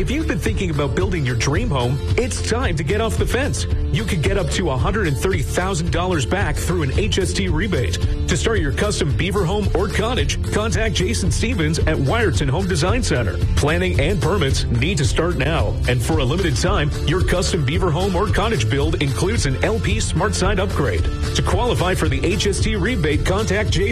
If you've been thinking about building your dream home, it's time to get off the fence. You could get up to $130,000 back through an HST rebate. To start your custom beaver home or cottage, contact Jason Stevens at Wyerton Home Design Center. Planning and permits need to start now. And for a limited time, your custom beaver home or cottage build includes an LP SmartSide upgrade. To qualify for the HST rebate, contact Jason